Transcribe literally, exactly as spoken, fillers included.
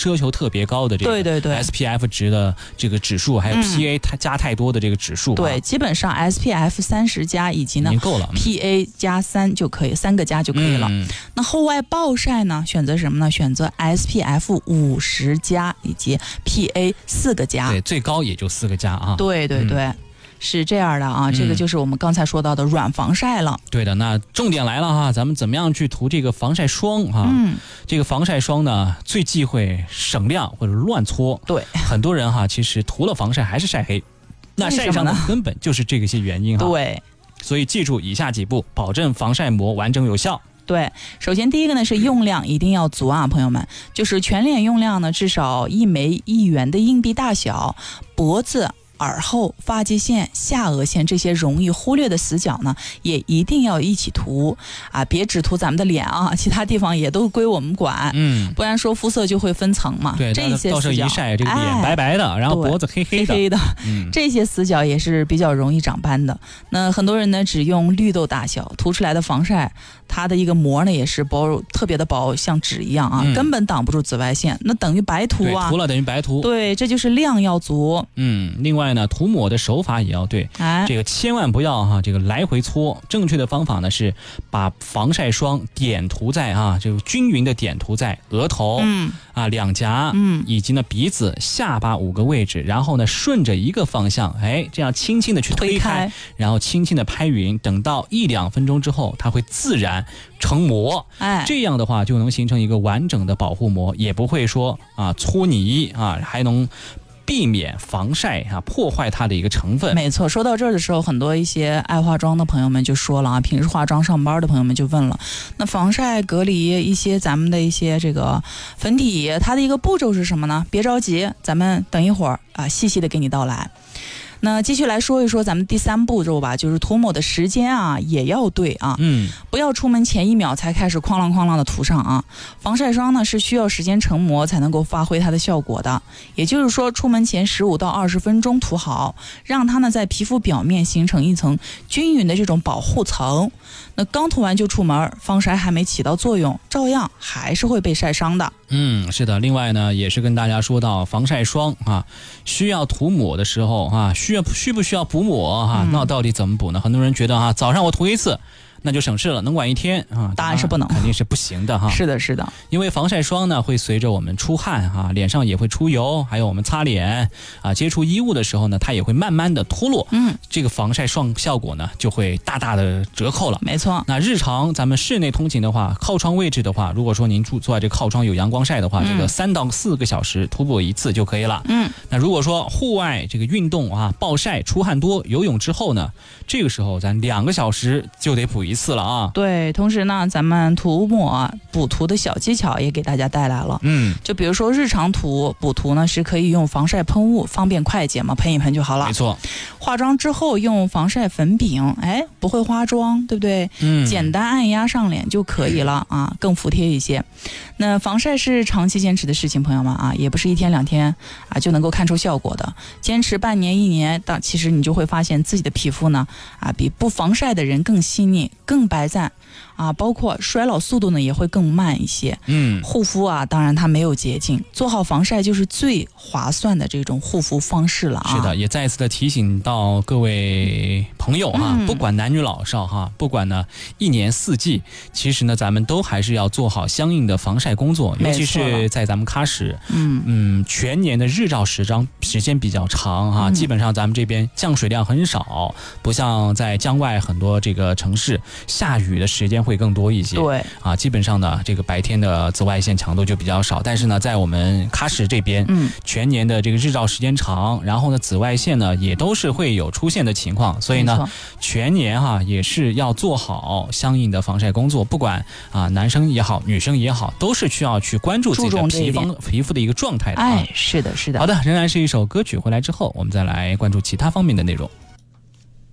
奢求特别高的这个对对对 S P F 值的这个指数，还有 P A 它加太多的这个指数、啊嗯。 对，基本上 S P F 三十加以及呢已经够了 ，P A 加三就可以，三个加就可以了。 嗯、 那后外暴晒呢，选择什么呢？选择 S P F 五十加以及 P A 四个加。 对，最高也就四个加啊。 对对对。嗯是这样的啊，这个就是我们刚才说到的软防晒了。 对的，那重点来了哈，咱们怎么样去涂这个防晒霜哈？ 嗯， 这个防晒霜呢，最忌讳省量或者乱搓。 对， 很多人哈，其实涂了防晒还是晒黑，那晒伤的根本就是这个些原因哈。 对， 所以记住以下几步，保证防晒膜完整有效。 对，首先第一个呢是用量一定要足啊，朋友们，就是全脸用量呢至少一枚一元的硬币大小，脖子。耳后、发际线、下颚线这些容易忽略的死角呢，也一定要一起涂啊！别只涂咱们的脸啊，其他地方也都归我们管。 嗯， 不然说肤色就会分层嘛。 对， 这些到时候一晒，这个脸白白的， 哎、 然后脖子黑黑的， 黑黑的、 嗯， 这些死角也是比较容易长斑的。那很多人呢，只用绿豆大小涂出来的防晒，它的一个膜呢也是薄，特别的薄，像纸一样啊，嗯、根本挡不住紫外线，那等于白涂啊。 涂了等于白涂。 对，这就是量要足。 嗯，另外。涂抹的手法也要对， 哎， 这个千万不要哈，这个来回搓。正确的方法呢是把防晒霜点涂在啊，这个均匀的点涂在额头， 嗯啊两颊， 嗯， 以及呢鼻子、下巴五个位置，然后呢顺着一个方向，哎，这样轻轻的去推开， 推开然后轻轻的拍匀，等到一两分钟之后，它会自然成膜， 哎， 这样的话就能形成一个完整的保护膜，也不会说啊搓泥啊，还能。避免防晒啊破坏它的一个成分。 没错，说到这儿的时候，很多一些爱化妆的朋友们就说了啊，平时化妆上班的朋友们就问了，那防晒隔离一些咱们的一些这个粉底，它的一个步骤是什么呢？别着急，咱们等一会儿啊，细细的给你道来。那继续来说一说咱们第三步骤吧，就是涂抹的时间啊也要对啊， 嗯， 不要出门前一秒才开始哐啷哐啷的涂上啊。防晒霜呢是需要时间成膜才能够发挥它的效果的，也就是说出门前十五到二十分钟涂好，让它呢在皮肤表面形成一层均匀的这种保护层。那刚涂完就出门，防晒还没起到作用，照样还是会被晒伤的。 嗯，是的。另外呢，也是跟大家说到防晒霜啊，需要涂抹的时候啊，需要需不需要补抹哈、啊嗯？那到底怎么补呢？很多人觉得哈、啊，早上我涂一次。那就省事了，能管一天啊？ 答案是不能， 肯定是不行的哈。 是的，是的， 因为防晒霜呢会随着我们出汗哈、啊，脸上也会出油，还有我们擦脸啊，接触衣物的时候呢，它也会慢慢的脱落。 嗯， 这个防晒霜效果呢就会大大的折扣了。 没错。 那日常咱们室内通勤的话，靠窗位置的话，如果说您住坐在这个靠窗有阳光晒的话，嗯、这个三到四个小时涂抹一次就可以了。 嗯， 那如果说户外这个运动啊，暴晒、出汗多、游泳之后呢，这个时候咱两个小时就得补一次了啊。 对。对，同时呢，咱们涂抹补涂的小技巧也给大家带来了。 嗯， 就比如说日常涂补涂呢，是可以用防晒喷雾，方便快捷嘛，喷一喷就好了。 没错。 化妆之后用防晒粉饼，哎，不会化妆，对不对？ 嗯， 简单按压上脸就可以了啊，更服帖一些。那防晒是长期坚持的事情，朋友们啊，也不是一天两天啊就能够看出效果的。坚持半年一年，到其实你就会发现自己的皮肤呢啊比不防晒的人更细腻、更白皙。啊，包括衰老速度呢也会更慢一些。 嗯，护肤啊，当然它没有捷径，做好防晒就是最划算的这种护肤方式了啊。 是的，也再一次的提醒到各位朋友哈、嗯，不管男女老少哈，不管呢一年四季，其实呢咱们都还是要做好相应的防晒工作，尤其是在咱们喀什， 嗯嗯，全年的日照时长时间比较长哈、嗯，基本上咱们这边降水量很少，不像在江外很多这个城市下雨的时间会更多一些。 对啊，基本上呢，这个白天的紫外线强度就比较少，但是呢，在我们喀什这边， 嗯，全年的这个日照时间长，然后呢，紫外线呢也都是会有出现的情况，所以呢，全年哈、啊、也是要做好相应的防晒工作，不管啊男生也好，女生也好，都是需要去关注自己的皮肤皮肤的一个状态的、啊。 哎，是的，是的。 好的，仍然是一首歌曲，回来之后我们再来关注其他方面的内容。